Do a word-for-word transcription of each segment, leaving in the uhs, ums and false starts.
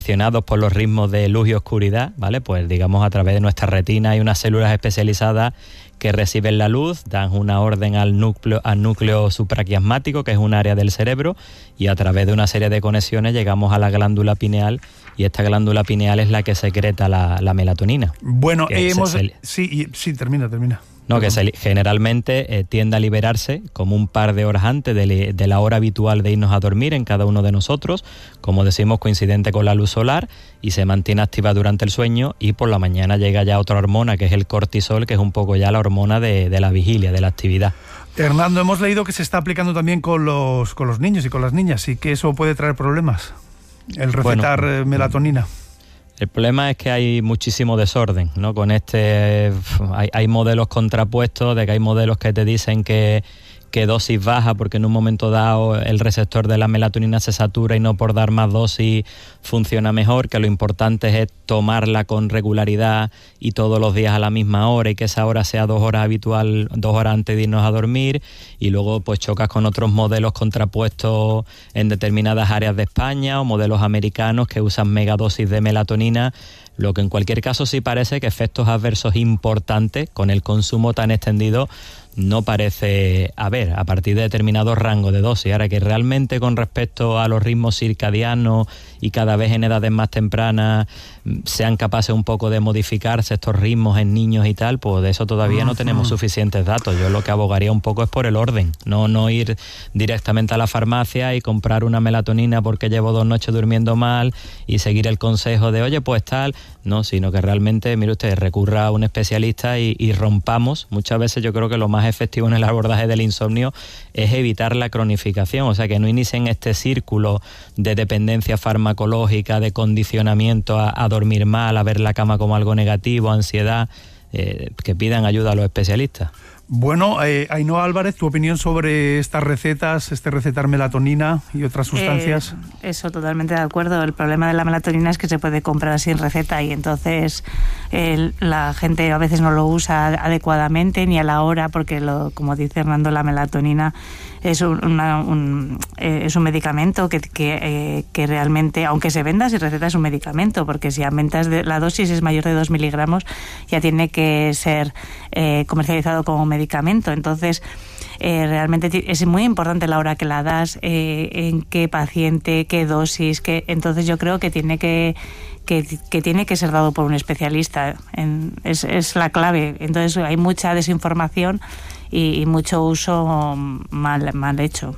condicionados por los ritmos de luz y oscuridad, ¿vale? Pues digamos a través de nuestra retina hay unas células especializadas que reciben la luz, dan una orden al núcleo, al núcleo supraquiasmático, que es un área del cerebro, y a través de una serie de conexiones llegamos a la glándula pineal, y esta glándula pineal es la que secreta la, la melatonina. Bueno, hemos... Se, se... Sí, sí, termina, termina. No, que se, generalmente eh, tiende a liberarse como un par de horas antes de, de la hora habitual de irnos a dormir en cada uno de nosotros, como decimos, coincidente con la luz solar, y se mantiene activa durante el sueño, y por la mañana llega ya otra hormona, que es el cortisol, que es un poco ya la hormona de, de la vigilia, de la actividad. Hernando, hemos leído que se está aplicando también con los, con los niños y con las niñas, y que eso puede traer problemas, el recetar bueno, melatonina. El problema es que hay muchísimo desorden, ¿no? Con este hay, hay modelos contrapuestos, de que hay modelos que te dicen que, que dosis baja porque en un momento dado el receptor de la melatonina se satura y no por dar más dosis funciona mejor, que lo importante es tomarla con regularidad y todos los días a la misma hora, y que esa hora sea dos horas habitual, dos horas antes de irnos a dormir, y luego pues chocas con otros modelos contrapuestos en determinadas áreas de España o modelos americanos que usan megadosis de melatonina, lo que en cualquier caso sí parece que efectos adversos importantes con el consumo tan extendido no parece haber a partir de determinados rangos de dosis. Ahora que realmente con respecto a los ritmos circadianos y cada vez en edades más tempranas sean capaces un poco de modificarse estos ritmos en niños y tal, pues de eso todavía no tenemos suficientes datos. Yo lo que abogaría un poco es por el orden, no, no ir directamente a la farmacia y comprar una melatonina porque llevo dos noches durmiendo mal y seguir el consejo de oye pues tal, no, sino que realmente, mire usted, recurra a un especialista y, y rompamos. Muchas veces yo creo que lo más efectivo en el abordaje del insomnio es evitar la cronificación, o sea, que no inicien este círculo de dependencia farmacológica, de condicionamiento a, a dormir mal, a ver la cama como algo negativo, ansiedad, eh, que pidan ayuda a los especialistas. Bueno, eh, Ainhoa Álvarez, tu opinión sobre estas recetas, este recetar melatonina y otras sustancias. Eh, eso, totalmente de acuerdo. El problema de la melatonina es que se puede comprar sin receta y entonces eh, la gente a veces no lo usa adecuadamente ni a la hora, porque lo, como dice Hernando, la melatonina es un, una, un, eh, es un medicamento que, que, eh, que realmente, aunque se venda sin receta, es un medicamento, porque si aumentas de, la dosis es mayor de dos miligramos, ya tiene que ser eh, comercializado como medicamento. Entonces, eh, realmente es muy importante la hora que la das, eh, en qué paciente, qué dosis, qué, entonces yo creo que tiene que Que, que tiene que ser dado por un especialista, en, es, es la clave. Entonces hay mucha desinformación y, y mucho uso mal, mal hecho.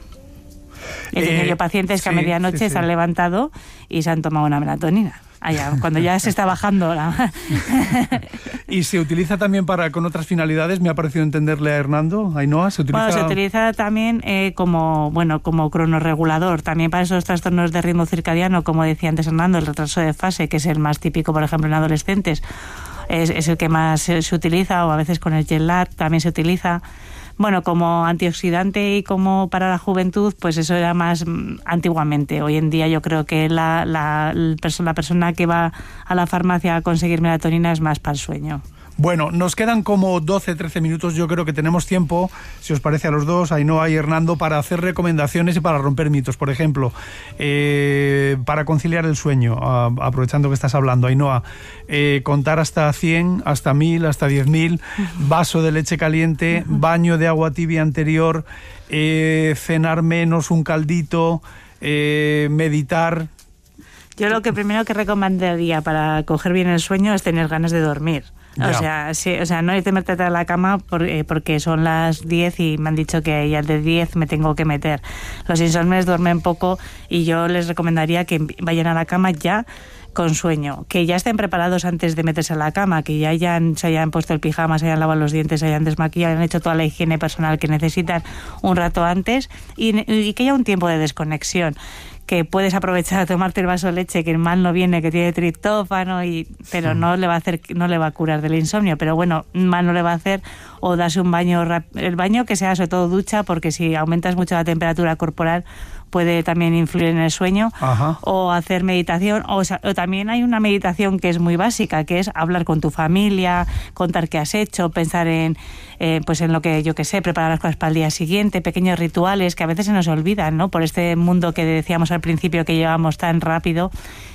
He tenido eh, pacientes que sí, a medianoche sí, sí. se han levantado y se han tomado una melatonina. Allá, cuando ya se está bajando la... ¿Y se utiliza también para con otras finalidades? Me ha parecido entenderle a Hernando. Ainhoa, ¿se utiliza? Bueno, se utiliza también eh, como, bueno, como cronorregulador, también para esos trastornos de ritmo circadiano, como decía antes Hernando, el retraso de fase, que es el más típico, por ejemplo, en adolescentes, es, es el que más se, se utiliza, o a veces con el jet lag también se utiliza. Bueno, como antioxidante y como para la juventud, pues eso era más antiguamente. Hoy en día yo creo que la, la, la persona que va a la farmacia a conseguir melatonina es más para el sueño. Bueno, nos quedan como doce, trece minutos. Yo creo que tenemos tiempo, si os parece a los dos, Ainhoa y Hernando, para hacer recomendaciones y para romper mitos. Por ejemplo, eh, para conciliar el sueño, a, aprovechando que estás hablando, Ainhoa, eh, contar hasta cien, hasta mil, hasta diez mil, uh-huh. vaso de leche caliente, uh-huh. baño de agua tibia anterior, eh, cenar menos, un caldito, eh, meditar. Yo lo que primero que recomendaría para coger bien el sueño es tener ganas de dormir. Ya. O sea, sí, o sea, no es de meterte a la cama por, eh, porque son las diez y me han dicho que ya de diez me tengo que meter. Los insomnes duermen poco y yo les recomendaría que vayan a la cama ya con sueño, que ya estén preparados antes de meterse a la cama, que ya hayan, se hayan puesto el pijama, se hayan lavado los dientes, se hayan desmaquillado, hayan hecho toda la higiene personal que necesitan un rato antes y, y que haya un tiempo de desconexión. Que puedes aprovechar a tomarte el vaso de leche que mal no viene, que tiene triptófano, y, pero sí. no le va a hacer, no le va a curar del insomnio, pero bueno, mal no le va a hacer, o darse un baño, el baño que sea sobre todo ducha, porque si aumentas mucho la temperatura corporal puede también influir en el sueño. Ajá. O hacer meditación, o, o también hay una meditación que es muy básica, que es hablar con tu familia, contar qué has hecho, pensar en eh, pues en lo que, yo qué sé, preparar las cosas para el día siguiente, pequeños rituales que a veces se nos olvidan, ¿no? Por este mundo que decíamos al principio que llevamos tan rápido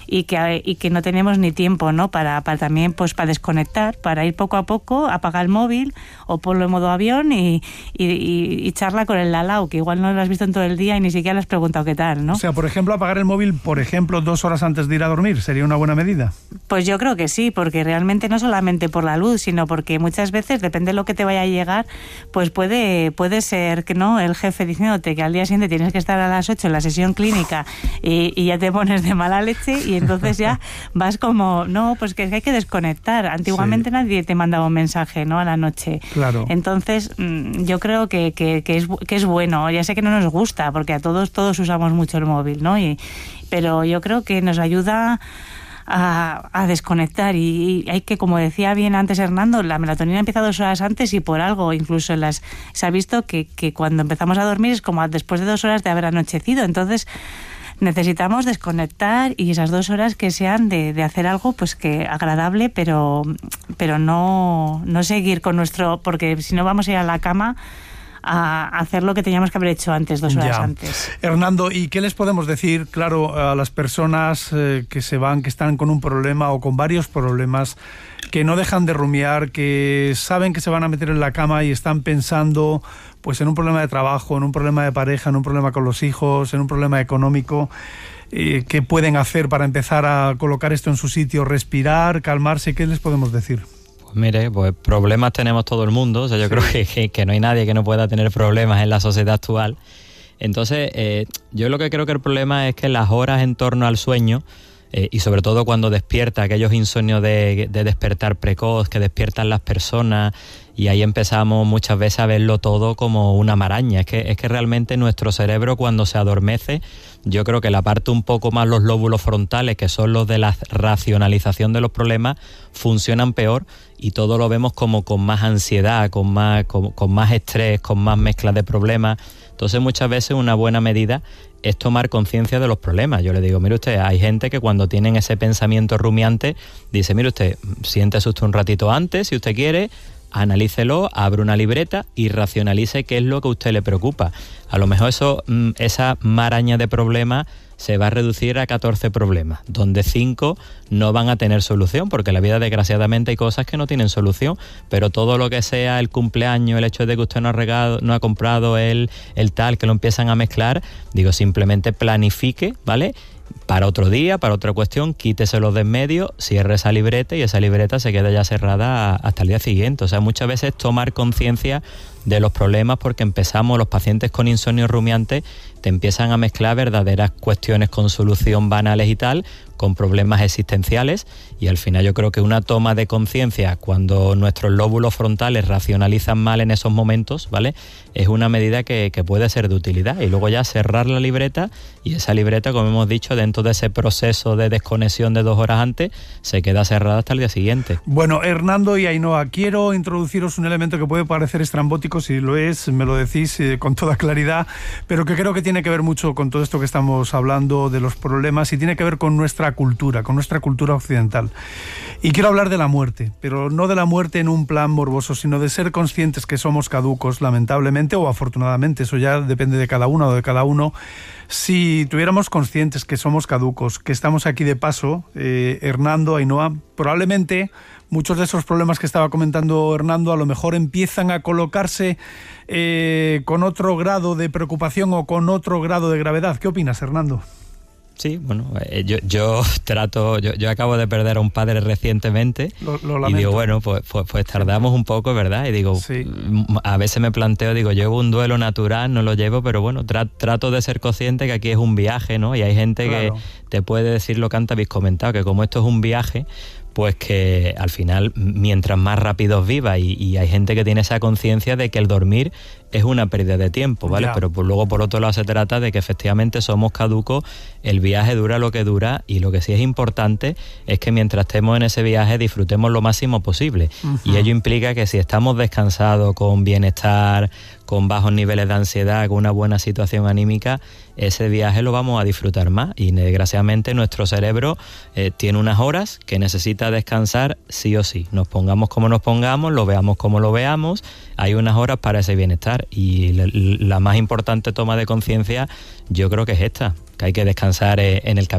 y que, y que no tenemos ni tiempo, ¿no? Para, para también, pues para desconectar, para ir poco a poco, apagar el móvil o ponlo en modo avión y, y, y, y charla con el lalao, que igual no lo has visto en todo el día y ni siquiera le has preguntado qué tal, ¿no? O sea, por ejemplo, apagar el móvil, por ejemplo, dos horas antes de ir a dormir, ¿sería una buena medida? Pues yo creo que sí, porque realmente no solamente por la luz, sino porque muchas veces, depende de lo que te vaya a llegar, pues puede, puede ser que no, el jefe diciéndote que al día siguiente tienes que estar a las ocho en la sesión clínica y, y ya te pones de mala leche y entonces ya vas como, no, pues que hay que desconectar. Antiguamente sí. Nadie te mandaba un mensaje, ¿no? A la noche. Claro. Entonces, yo creo que, que, que, es, que es bueno. Ya sé que no nos gusta, porque a todos, todos usamos mucho el móvil, ¿no? Y, pero yo creo que nos ayuda A, a desconectar y, y hay que, como decía bien antes Hernando, la melatonina empieza dos horas antes y por algo, incluso en las, se ha visto que, que cuando empezamos a dormir es como después de dos horas de haber anochecido, entonces necesitamos desconectar y esas dos horas que sean de, de hacer algo pues que agradable, pero, pero no, no seguir con nuestro, porque si no vamos a ir a la cama a hacer lo que teníamos que haber hecho antes, dos horas ya. antes. Hernando, ¿y qué les podemos decir, claro, a las personas eh, que se van, que están con un problema o con varios problemas, que no dejan de rumiar, que saben que se van a meter en la cama y están pensando pues en un problema de trabajo, en un problema de pareja, en un problema con los hijos, en un problema económico? Eh, ¿Qué pueden hacer para empezar a colocar esto en su sitio? Respirar, calmarse, ¿qué les podemos decir? Pues mire, pues problemas tenemos todo el mundo, o sea, yo sí. creo que, que, que no hay nadie que no pueda tener problemas en la sociedad actual. Entonces, eh, yo lo que creo que el problema es que las horas en torno al sueño, eh, y sobre todo cuando despierta, aquellos insomnios de, de despertar precoz, que despiertan las personas, y ahí empezamos muchas veces a verlo todo como una maraña. Es que, es que realmente nuestro cerebro cuando se adormece, yo creo que la parte un poco más los lóbulos frontales, que son los de la racionalización de los problemas, funcionan peor y todo lo vemos como con más ansiedad, con más, con, con más estrés, con más mezcla de problemas. Entonces muchas veces una buena medida es tomar conciencia de los problemas. Yo le digo, mire usted, hay gente que cuando tienen ese pensamiento rumiante, dice, mire usted, siéntese usted un ratito antes, si usted quiere, analícelo, abre una libreta y racionalice qué es lo que a usted le preocupa. A lo mejor eso, esa maraña de problemas se va a reducir a catorce problemas, donde cinco no van a tener solución, porque en la vida desgraciadamente hay cosas que no tienen solución, pero todo lo que sea el cumpleaños, el hecho de que usted no ha regado, no ha comprado el, el tal, que lo empiezan a mezclar, digo, simplemente planifique, ¿vale?, para otro día, para otra cuestión, quíteselo de en medio, cierre esa libreta y esa libreta se queda ya cerrada hasta el día siguiente. O sea, muchas veces tomar conciencia de los problemas, porque empezamos, los pacientes con insomnio rumiante te empiezan a mezclar verdaderas cuestiones con solución banales y tal, con problemas existenciales, y al final yo creo que una toma de conciencia cuando nuestros lóbulos frontales racionalizan mal en esos momentos, ¿vale?, es una medida que, que puede ser de utilidad. Y luego ya cerrar la libreta, y esa libreta, como hemos dicho, dentro de ese proceso de desconexión de dos horas antes, se queda cerrada hasta el día siguiente. Bueno, Hernando y Ainhoa, quiero introduciros un elemento que puede parecer estrambótico, si lo es, me lo decís eh, con toda claridad, pero que creo que tiene que ver mucho con todo esto que estamos hablando de los problemas, y tiene que ver con nuestra cultura, con nuestra cultura occidental. Y quiero hablar de la muerte, pero no de la muerte en un plan morboso, sino de ser conscientes que somos caducos, lamentablemente o afortunadamente, eso ya depende de cada uno o de cada uno. Si tuviéramos conscientes que somos caducos, que estamos aquí de paso, eh, Hernando, Ainhoa, probablemente muchos de esos problemas que estaba comentando Hernando a lo mejor empiezan a colocarse eh, con otro grado de preocupación o con otro grado de gravedad. ¿Qué opinas, Hernando? Sí, bueno, eh, yo, yo trato, yo, yo acabo de perder a un padre recientemente, lo, lo y digo, bueno, pues, pues, pues tardamos un poco, ¿verdad? Y digo, sí. A veces me planteo, digo, llevo un duelo natural, no lo llevo, pero bueno, tra, trato de ser consciente que aquí es un viaje, ¿no? Y hay gente claro. que te puede decir lo que antes habéis comentado, que como esto es un viaje, pues que al final, mientras más rápido vivas, y, y hay gente que tiene esa conciencia de que el dormir es una pérdida de tiempo, ¿vale? Ya. Pero pues luego por otro lado se trata de que efectivamente somos caducos, el viaje dura lo que dura, y lo que sí es importante es que mientras estemos en ese viaje disfrutemos lo máximo posible. Uh-huh. Y ello implica que si estamos descansados, con bienestar, con bajos niveles de ansiedad, con una buena situación anímica, ese viaje lo vamos a disfrutar más. Y desgraciadamente nuestro cerebro eh, tiene unas horas que necesita descansar sí o sí. Nos pongamos como nos pongamos, lo veamos como lo veamos, hay unas horas para ese bienestar. Y la, la más importante toma de conciencia yo creo que es esta, que hay que descansar en el camino.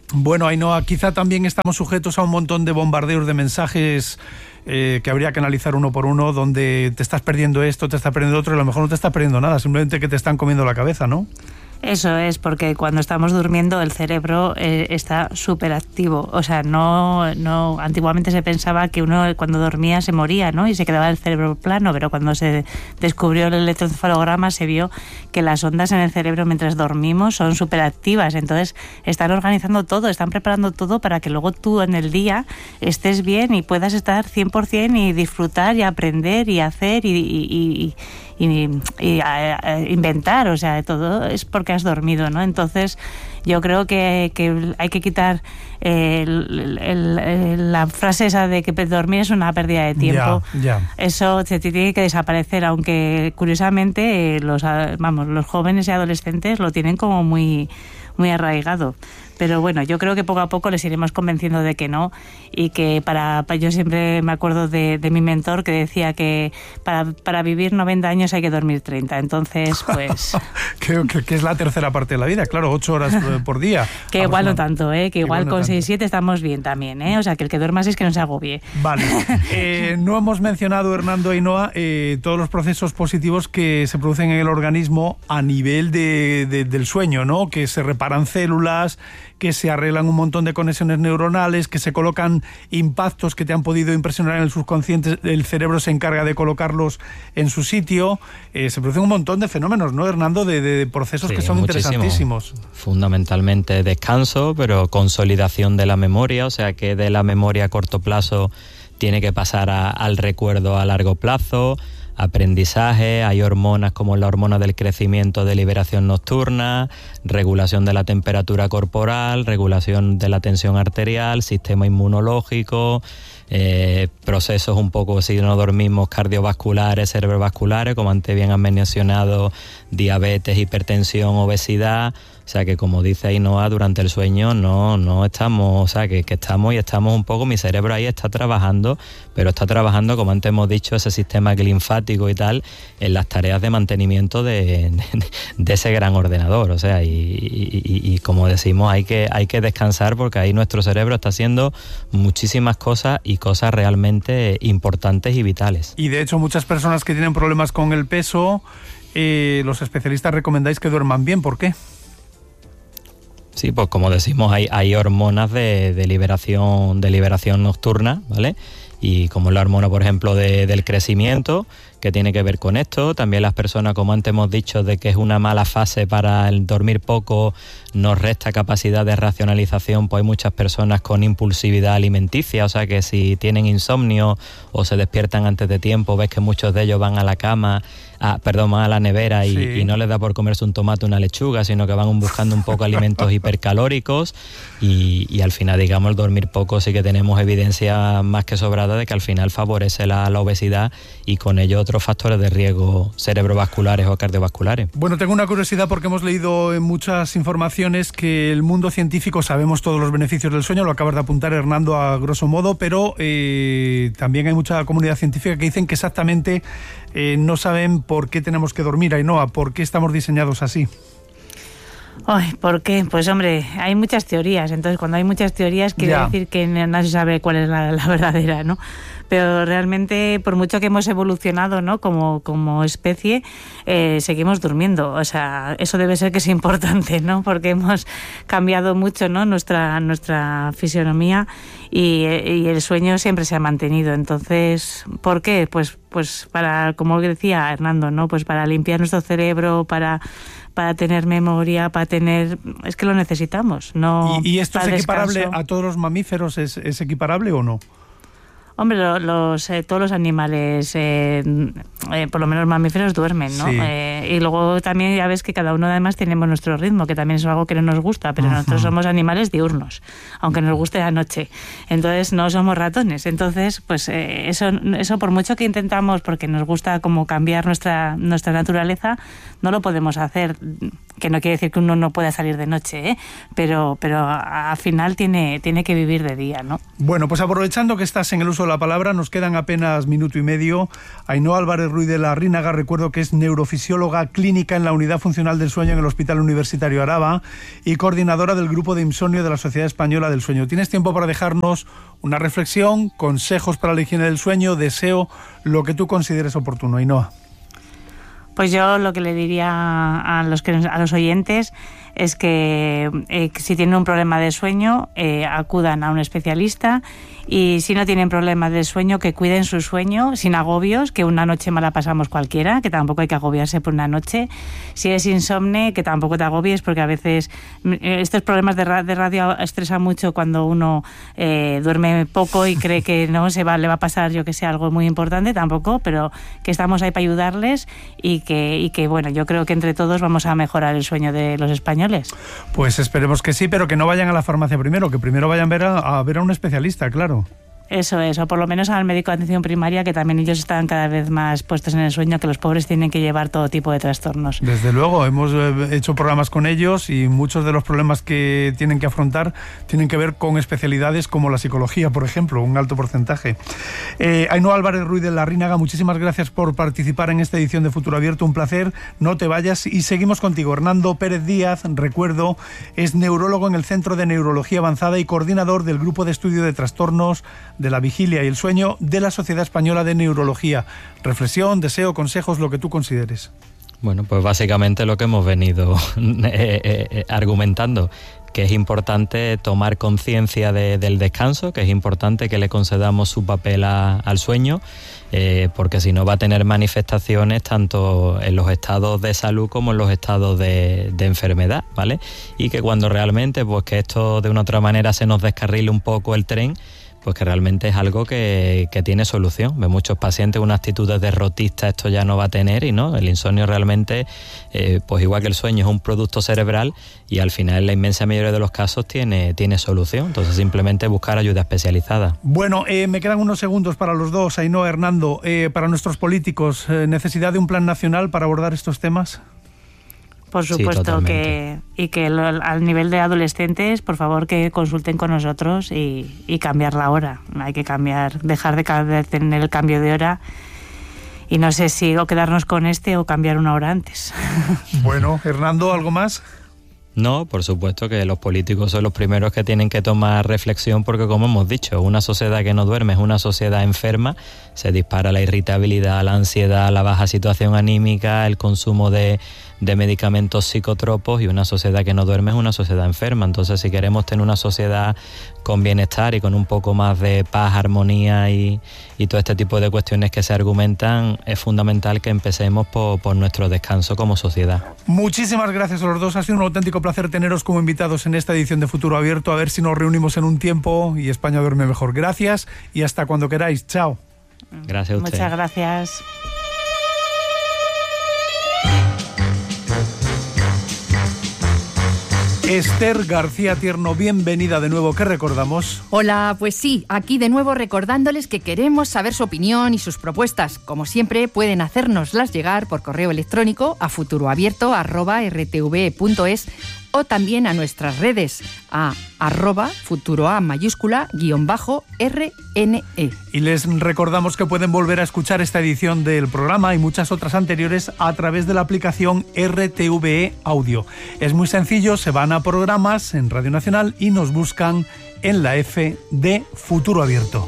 Bueno, Ainhoa, quizá también estamos sujetos a un montón de bombardeos de mensajes eh, que habría que analizar uno por uno, donde te estás perdiendo esto, te estás perdiendo otro, y a lo mejor no te estás perdiendo nada, simplemente que te están comiendo la cabeza, ¿no? Eso es, porque cuando estamos durmiendo el cerebro eh, está súper activo. O sea, no, no, antiguamente se pensaba que uno cuando dormía se moría, ¿no? Y se quedaba el cerebro plano, pero cuando se descubrió el electroencefalograma se vio que las ondas en el cerebro mientras dormimos son súper activas. Entonces están organizando todo, están preparando todo para que luego tú en el día estés bien y puedas estar cien por ciento y disfrutar y aprender y hacer y, y, y, y, y a, a inventar. O sea, todo es porque has dormido, ¿no? Entonces yo creo que, que hay que quitar eh, el, el, el, la frase esa de que dormir es una pérdida de tiempo. Ya, ya. Eso se tiene que desaparecer, aunque curiosamente los, vamos, los jóvenes y adolescentes lo tienen como muy, muy arraigado. Pero bueno, yo creo que poco a poco les iremos convenciendo de que no, y que para, para yo siempre me acuerdo de, de mi mentor que decía que para, para vivir noventa años hay que dormir treinta. Entonces, pues... Creo que, que es la tercera parte de la vida, claro, ocho horas por día. Que igual no tanto, ¿eh? Que igual, igual no con seis siete estamos bien también, ¿eh? O sea, que el que duerma así es que no se agobie. Vale. Eh, no hemos mencionado, Hernando, Ainhoa, eh, todos los procesos positivos que se producen en el organismo a nivel de, de, del sueño, ¿no? Que se reparan células, que se arreglan un montón de conexiones neuronales, que se colocan impactos que te han podido impresionar en el subconsciente, el cerebro se encarga de colocarlos en su sitio. Eh, se producen un montón de fenómenos, ¿no, Hernando? De, de procesos sí, que son muchísimo. Interesantísimos. Fundamentalmente descanso, pero consolidación de la memoria, o sea que de la memoria a corto plazo tiene que pasar a, al recuerdo a largo plazo. Aprendizaje, hay hormonas como la hormona del crecimiento de liberación nocturna, regulación de la temperatura corporal, regulación de la tensión arterial, sistema inmunológico, eh, procesos un poco, si no dormimos, cardiovasculares, cerebrovasculares, como antes bien han mencionado, diabetes, hipertensión, obesidad. O sea que, como dice Ainhoa, durante el sueño no, no estamos, o sea que, que estamos y estamos un poco, mi cerebro ahí está trabajando, pero está trabajando, como antes hemos dicho, ese sistema linfático y tal, en las tareas de mantenimiento de, de, de ese gran ordenador. O sea, y, y, y, y como decimos, hay que, hay que descansar, porque ahí nuestro cerebro está haciendo muchísimas cosas y cosas realmente importantes y vitales. Y de hecho, muchas personas que tienen problemas con el peso, eh, los especialistas recomendáis que duerman bien. ¿Por qué? Sí, pues como decimos, hay, hay hormonas de, de liberación de liberación nocturna, ¿vale? Y como la hormona, por ejemplo, de, del crecimiento, que tiene que ver con esto. También las personas, como antes hemos dicho, de que es una mala fase para el dormir poco, nos resta capacidad de racionalización, pues hay muchas personas con impulsividad alimenticia, o sea que si tienen insomnio o se despiertan antes de tiempo, ves que muchos de ellos van a la cama, a, perdón, van a la nevera y, sí. y no les da por comerse un tomate o una lechuga, sino que van buscando un poco alimentos hipercalóricos y, y al final, digamos, el dormir poco sí que tenemos evidencia más que sobrada de que al final favorece la, la obesidad y con ello otros factores de riesgo cerebrovasculares o cardiovasculares. Bueno, tengo una curiosidad porque hemos leído en muchas informaciones que el mundo científico sabemos todos los beneficios del sueño, lo acabas de apuntar, Hernando, a grosso modo, pero eh, también hay mucha comunidad científica que dicen que exactamente eh, no saben por qué tenemos que dormir, Ainhoa, por qué estamos diseñados así. Ay, ¿por qué? Pues hombre, hay muchas teorías, entonces cuando hay muchas teorías quiere ya. decir que nadie sabe cuál es la, la verdadera, ¿no? Pero realmente, por mucho que hemos evolucionado, ¿no? Como, como especie, eh, seguimos durmiendo. O sea, eso debe ser que es importante, ¿no? Porque hemos cambiado mucho, ¿no? Nuestra, nuestra fisionomía y, y el sueño siempre se ha mantenido. Entonces, ¿por qué? Pues, pues para, como decía Hernando, ¿no? Pues para limpiar nuestro cerebro, para para tener memoria, para tener... Es que lo necesitamos, ¿no? ¿Y, y esto es equiparable descanso. a todos los mamíferos? ¿Es, es equiparable o no? Hombre, los, los eh, todos los animales, eh, eh, por lo menos mamíferos, duermen, ¿no? Sí. Eh, y luego también ya ves que cada uno además tenemos nuestro ritmo, que también es algo que no nos gusta, pero uh-huh. nosotros somos animales diurnos, aunque nos guste la noche. Entonces no somos ratones. Entonces, pues eh, eso, eso por mucho que intentamos, porque nos gusta como cambiar nuestra, nuestra naturaleza, no lo podemos hacer. Que no quiere decir que uno no pueda salir de noche, ¿eh? pero, pero al final tiene, tiene que vivir de día, ¿no? Bueno, pues aprovechando que estás en el uso mucho la palabra, nos quedan apenas minuto y medio. Ainhoa Álvarez Ruiz de la Rínaga, recuerdo que es neurofisióloga clínica en la Unidad Funcional del Sueño en el Hospital Universitario Araba y coordinadora del Grupo de Insomnio de la Sociedad Española del Sueño. Tienes tiempo para dejarnos una reflexión, consejos para la higiene del sueño, deseo, lo que tú consideres oportuno. Ainhoa. Pues yo lo que le diría a los, que, a los oyentes es que eh, si tienen un problema de sueño, eh, acudan a un especialista, y si no tienen problemas de sueño, que cuiden su sueño sin agobios, que una noche mala pasamos cualquiera, que tampoco hay que agobiarse por una noche. Si eres insomne, que tampoco te agobies, porque a veces estos problemas de, ra- de radio estresan mucho cuando uno eh, duerme poco y cree que no se va, le va a pasar, yo que sé, algo muy importante, tampoco, pero que estamos ahí para ayudarles y que, y que, bueno, yo creo que entre todos vamos a mejorar el sueño de los españoles. Pues esperemos que sí, pero que no vayan a la farmacia primero, que primero vayan a ver a, a, ver a un especialista, claro. Eso es, o por lo menos al médico de atención primaria, que también ellos están cada vez más puestos en el sueño, que los pobres tienen que llevar todo tipo de trastornos. Desde luego, hemos hecho programas con ellos y muchos de los problemas que tienen que afrontar tienen que ver con especialidades como la psicología, por ejemplo, un alto porcentaje. Eh, Ainhoa Álvarez Ruiz de la Rínaga, muchísimas gracias por participar en esta edición de Futuro Abierto, un placer, no te vayas y seguimos contigo. Hernando Pérez Díaz, recuerdo, es neurólogo en el Centro de Neurología Avanzada y coordinador del Grupo de Estudio de Trastornos de la Vigilia y el Sueño de la Sociedad Española de Neurología. Reflexión, deseo, consejos, lo que tú consideres. Bueno, pues básicamente lo que hemos venido eh, eh, argumentando, que es importante tomar conciencia de, del descanso, que es importante que le concedamos su papel a, al sueño, eh, porque si no va a tener manifestaciones tanto en los estados de salud como en los estados de, de enfermedad, ¿vale? Y que cuando realmente, pues que esto de una otra manera se nos descarrile un poco el tren, pues que realmente es algo que, que tiene solución. Ve muchos pacientes una actitud de derrotista, esto ya no va a tener, y no, el insomnio realmente, eh, pues igual que el sueño, es un producto cerebral y al final en la inmensa mayoría de los casos tiene, tiene solución. Entonces simplemente buscar ayuda especializada. Bueno, eh, me quedan unos segundos para los dos, Ainhoa, Hernando. Eh, para nuestros políticos, eh, ¿necesidad de un plan nacional para abordar estos temas? Por supuesto, sí, que y que lo, al nivel de adolescentes, por favor, que consulten con nosotros y, y cambiar la hora. Hay que cambiar, dejar de, de tener el cambio de hora, y no sé si o quedarnos con este o cambiar una hora antes. Bueno, Hernando, ¿algo más? No, por supuesto que los políticos son los primeros que tienen que tomar reflexión, porque como hemos dicho, una sociedad que no duerme es una sociedad enferma, se dispara la irritabilidad, la ansiedad, la baja situación anímica, el consumo de, de medicamentos psicotropos, y una sociedad que no duerme es una sociedad enferma. Entonces, si queremos tener una sociedad con bienestar y con un poco más de paz, armonía y, y todo este tipo de cuestiones que se argumentan, es fundamental que empecemos por, por nuestro descanso como sociedad. Muchísimas gracias a los dos, ha sido un auténtico placer teneros como invitados en esta edición de Futuro Abierto, a ver si nos reunimos en un tiempo y España duerme mejor. Gracias y hasta cuando queráis. Chao. Gracias a usted. Muchas gracias. Esther García Tierno, bienvenida de nuevo. ¿Qué recordamos? Hola, pues sí, aquí de nuevo recordándoles que queremos saber su opinión y sus propuestas. Como siempre, pueden hacérnoslas llegar por correo electrónico a futuroabierto arroba r t v punto es o también a nuestras redes a arroba futuroa mayúscula guión bajo R N E. Y les recordamos que pueden volver a escuchar esta edición del programa y muchas otras anteriores a través de la aplicación R T V E Audio. Es muy sencillo, se van a programas en Radio Nacional y nos buscan en la F de Futuro Abierto.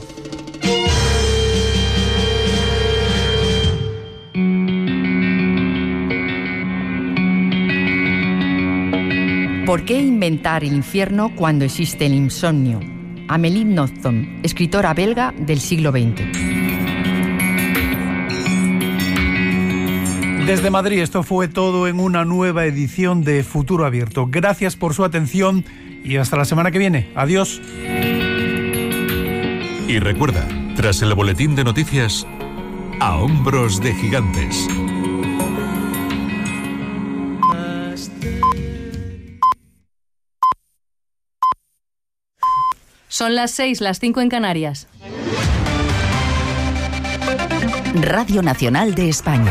¿Por qué inventar el infierno cuando existe el insomnio? Amélie Nothomb, escritora belga del siglo veinte. Desde Madrid, esto fue todo en una nueva edición de Futuro Abierto. Gracias por su atención y hasta la semana que viene. Adiós. Y recuerda, tras el boletín de noticias, A Hombros de Gigantes. Son las seis, las cinco en Canarias. Radio Nacional de España.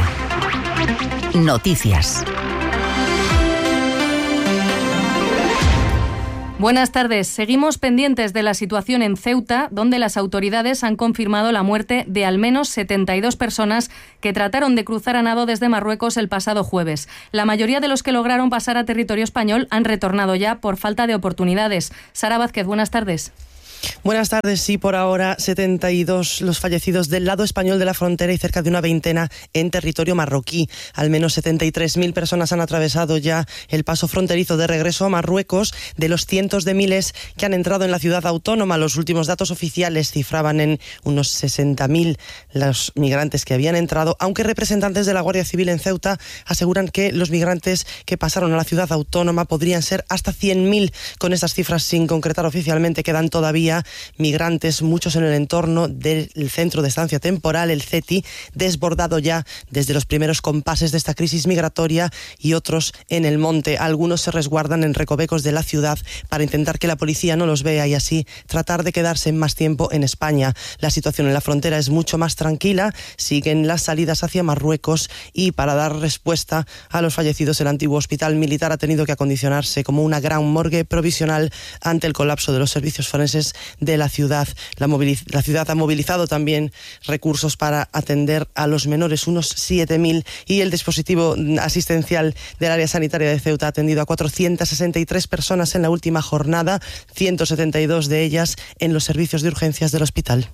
Noticias. Buenas tardes. Seguimos pendientes de la situación en Ceuta, donde las autoridades han confirmado la muerte de al menos setenta y dos personas que trataron de cruzar a nado desde Marruecos el pasado jueves. La mayoría de los que lograron pasar a territorio español han retornado ya por falta de oportunidades. Sara Vázquez, buenas tardes. Buenas tardes. Sí, por ahora setenta y dos los fallecidos del lado español de la frontera y cerca de una veintena en territorio marroquí. Al menos setenta y tres mil personas han atravesado ya el paso fronterizo de regreso a Marruecos. De los cientos de miles que han entrado en la ciudad autónoma, los últimos datos oficiales cifraban en unos sesenta mil los migrantes que habían entrado, aunque representantes de la Guardia Civil en Ceuta aseguran que los migrantes que pasaron a la ciudad autónoma podrían ser hasta cien mil. Con estas cifras sin concretar oficialmente, quedan todavía migrantes, muchos en el entorno del centro de estancia temporal, el C E T I, desbordado ya desde los primeros compases de esta crisis migratoria, y otros en el monte. Algunos se resguardan en recovecos de la ciudad para intentar que la policía no los vea y así tratar de quedarse más tiempo en España. La situación en la frontera es mucho más tranquila, siguen las salidas hacia Marruecos, y para dar respuesta a los fallecidos, el antiguo hospital militar ha tenido que acondicionarse como una gran morgue provisional ante el colapso de los servicios forenses de la ciudad. La, moviliz- la ciudad ha movilizado también recursos para atender a los menores, unos siete mil, y el dispositivo asistencial del área sanitaria de Ceuta ha atendido a cuatrocientas sesenta y tres personas en la última jornada, ciento setenta y dos de ellas en los servicios de urgencias del hospital.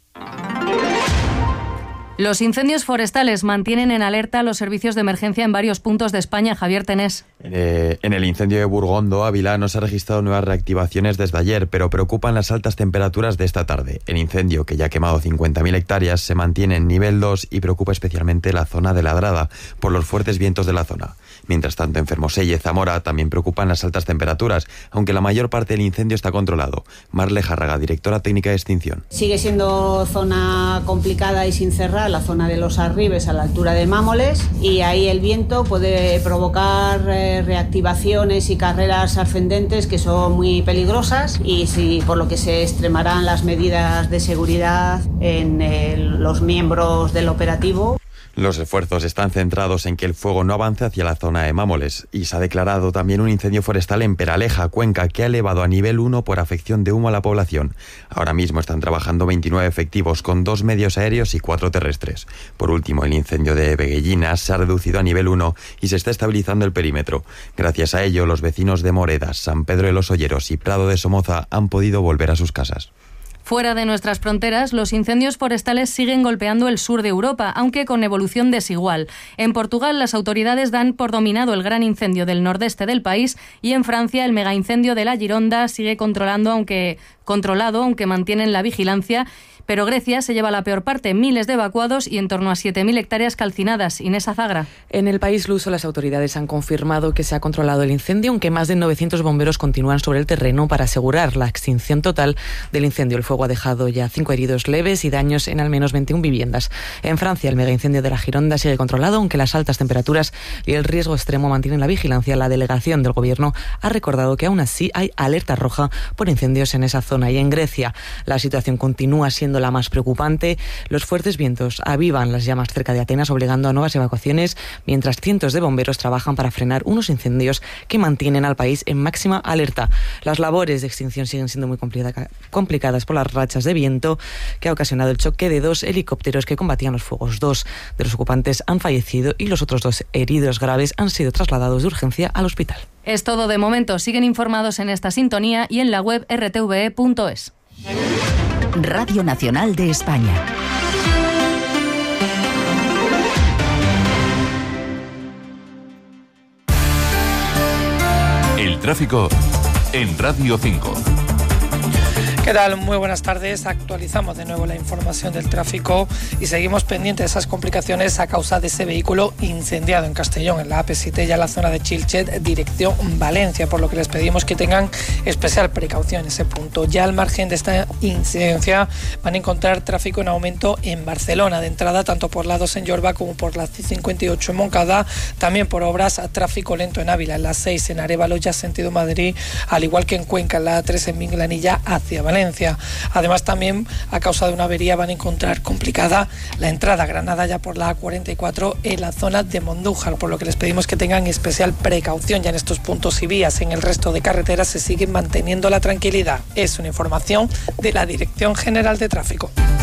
Los incendios forestales mantienen en alerta los servicios de emergencia en varios puntos de España. Javier Tenés. Eh, en el incendio de Burgondo, Ávila, no se han registrado nuevas reactivaciones desde ayer, pero preocupan las altas temperaturas de esta tarde. El incendio, que ya ha quemado cincuenta mil hectáreas, se mantiene en nivel dos y preocupa especialmente la zona de Ladrada por los fuertes vientos de la zona. Mientras tanto, en Fermoselle y Zamora también preocupan las altas temperaturas, aunque la mayor parte del incendio está controlado. Marle Járraga, directora técnica de extinción. Sigue siendo zona complicada y sin cerrar, la zona de los Arribes a la altura de Mámoles, y ahí el viento puede provocar eh, reactivaciones y carreras ascendentes que son muy peligrosas, y sí, por lo que se extremarán las medidas de seguridad en eh, los miembros del operativo. Los esfuerzos están centrados en que el fuego no avance hacia la zona de Mámoles, y se ha declarado también un incendio forestal en Peraleja, Cuenca, que ha elevado a nivel uno por afección de humo a la población. Ahora mismo están trabajando veintinueve efectivos con dos medios aéreos y cuatro terrestres. Por último, el incendio de Veguellinas se ha reducido a nivel uno y se está estabilizando el perímetro. Gracias a ello, los vecinos de Moredas, San Pedro de los Olleros y Prado de Somoza han podido volver a sus casas. Fuera de nuestras fronteras, los incendios forestales siguen golpeando el sur de Europa, aunque con evolución desigual. En Portugal, las autoridades dan por dominado el gran incendio del nordeste del país, y en Francia, el megaincendio de la Gironda sigue controlando, aunque, controlado, aunque mantienen la vigilancia. Pero Grecia se lleva la peor parte, miles de evacuados y en torno a siete mil hectáreas calcinadas. Inés Azagra. En el país luso, las autoridades han confirmado que se ha controlado el incendio, aunque más de novecientos bomberos continúan sobre el terreno para asegurar la extinción total del incendio. El fuego ha dejado ya cinco heridos leves y daños en al menos veintiuna viviendas. En Francia, el megaincendio de la Gironda sigue controlado, aunque las altas temperaturas y el riesgo extremo mantienen la vigilancia. La delegación del gobierno ha recordado que aún así hay alerta roja por incendios en esa zona. Y en Grecia, la situación continúa siendo la más preocupante. Los fuertes vientos avivan las llamas cerca de Atenas, obligando a nuevas evacuaciones, mientras cientos de bomberos trabajan para frenar unos incendios que mantienen al país en máxima alerta. Las labores de extinción siguen siendo muy complicadas por las rachas de viento que ha ocasionado el choque de dos helicópteros que combatían los fuegos. Dos de los ocupantes han fallecido y los otros dos heridos graves han sido trasladados de urgencia al hospital. Es todo de momento. Siguen informados en esta sintonía y en la web r t v e punto es. Radio Nacional de España. El tráfico en Radio cinco. ¿Qué tal? Muy buenas tardes. Actualizamos de nuevo la información del tráfico y seguimos pendientes de esas complicaciones a causa de ese vehículo incendiado en Castellón, en la A P siete, ya en la zona de Chilchet, dirección Valencia, por lo que les pedimos que tengan especial precaución en ese punto. Ya al margen de esta incidencia van a encontrar tráfico en aumento en Barcelona, de entrada tanto por la dos en Yorba como por la C cincuenta y ocho en Moncada, también por obras a tráfico lento en Ávila, en la seis en Arévalo, ya sentido Madrid, al igual que en Cuenca, en la A tres en Minglanilla hacia Valencia. Valencia. Además, también a causa de una avería van a encontrar complicada la entrada a Granada ya por la A cuarenta y cuatro en la zona de Mondújar, por lo que les pedimos que tengan especial precaución ya en estos puntos y vías. En el resto de carreteras se sigue manteniendo la tranquilidad. Es una información de la Dirección General de Tráfico.